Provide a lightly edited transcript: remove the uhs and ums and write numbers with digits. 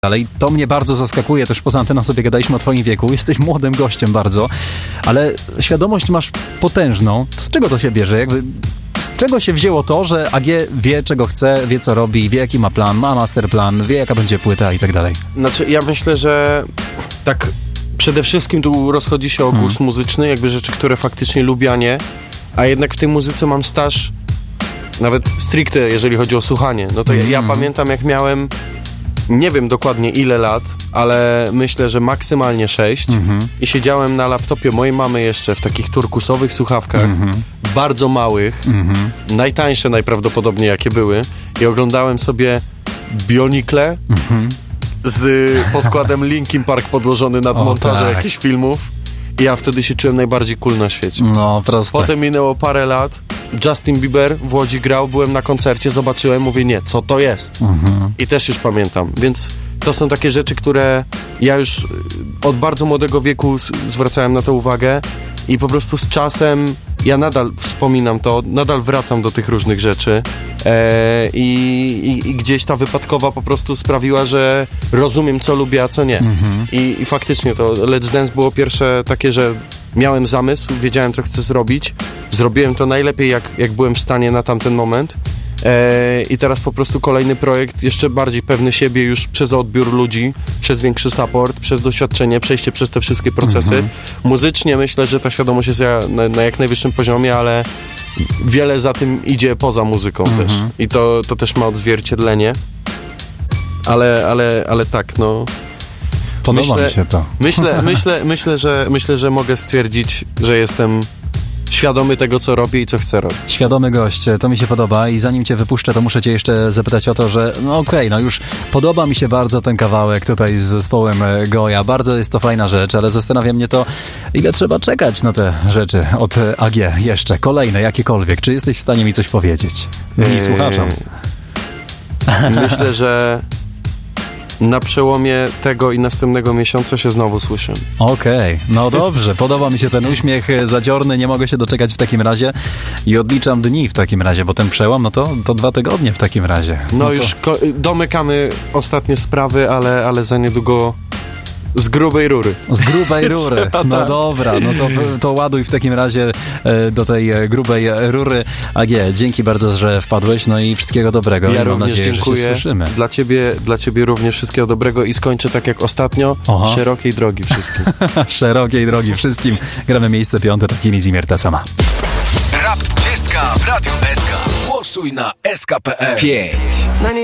Ale to mnie bardzo zaskakuje, też poza anteną sobie gadaliśmy o twoim wieku, jesteś młodym gościem bardzo, ale świadomość masz potężną. To z czego to się bierze? Z czego się wzięło to, że AG wie, czego chce, wie, co robi, wie, jaki ma plan, ma masterplan, wie, jaka będzie płyta i tak dalej? Znaczy, ja myślę, że tak przede wszystkim tu rozchodzi się o gust muzyczny, jakby rzeczy, które faktycznie lubię, a nie. A jednak w tej muzyce mam staż, nawet stricte, jeżeli chodzi o słuchanie. No to ja pamiętam, jak miałem, nie wiem dokładnie ile lat, ale myślę, że maksymalnie 6 i siedziałem na laptopie mojej mamy jeszcze w takich turkusowych słuchawkach, bardzo małych, najtańsze najprawdopodobniej jakie były, i oglądałem sobie Bionicle z podkładem Linkin Park podłożony nad montażem jakichś filmów, i ja wtedy się czułem najbardziej cool na świecie. No, proste. Potem minęło parę lat, Justin Bieber w Łodzi grał, byłem na koncercie, zobaczyłem, mówię, nie, co to jest? I też już pamiętam, więc to są takie rzeczy, które ja już od bardzo młodego wieku zwracałem na to uwagę i po prostu z czasem ja nadal wspominam to, nadal wracam do tych różnych rzeczy i gdzieś ta wypadkowa po prostu sprawiła, że rozumiem, co lubię, a co nie. I faktycznie to Let's Dance było pierwsze takie, że miałem zamysł, wiedziałem, co chcę zrobić, zrobiłem to najlepiej, jak byłem w stanie na tamten moment. I teraz po prostu kolejny projekt, jeszcze bardziej pewny siebie już przez odbiór ludzi, przez większy support, przez doświadczenie, przejście przez te wszystkie procesy. Muzycznie myślę, że ta świadomość jest na jak najwyższym poziomie, ale wiele za tym idzie poza muzyką też. I to też ma odzwierciedlenie. Ale tak, no... Podoba mi się to. Myślę, że mogę stwierdzić, że jestem świadomy tego, co robię i co chcę robić. Świadomy gość, to mi się podoba i zanim cię wypuszczę, to muszę cię jeszcze zapytać o to, że już podoba mi się bardzo ten kawałek tutaj z zespołem Goja, bardzo jest to fajna rzecz, ale zastanawia mnie to, ile trzeba czekać na te rzeczy od AG jeszcze, kolejne, jakiekolwiek. Czy jesteś w stanie mi coś powiedzieć? I słuchaczom. Myślę, że na przełomie tego i następnego miesiąca się znowu słyszę. Okej, no dobrze, podoba mi się ten uśmiech zadziorny, nie mogę się doczekać w takim razie i odliczam dni w takim razie, bo ten przełom, no to 2 tygodnie w takim razie. No już domykamy ostatnie sprawy, ale za niedługo z grubej rury. Z grubej rury. No dobra, no to ładuj w takim razie do tej grubej rury. AG, dzięki bardzo, że wpadłeś, no i wszystkiego dobrego. Ja mam również nadzieję, dziękuję. że się słyszymy. Dla ciebie również wszystkiego dobrego i skończę tak jak ostatnio. Szerokiej drogi wszystkim. Szerokiej drogi wszystkim. Gramy miejsce 5, to Kini Zimierta sama. Rap 20 w Radiu SK. Głosuj na SK.pl 5.